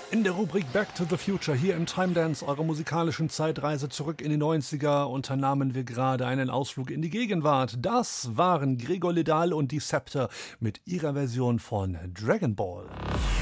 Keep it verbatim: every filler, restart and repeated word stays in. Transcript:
In der Rubrik Back to the Future hier im Time Dance, eurer musikalischen Zeitreise zurück in die neunziger, unternahmen wir gerade einen Ausflug in die Gegenwart. Das waren Gregor Ledal und die Scepter mit ihrer Version von Dragon Ball.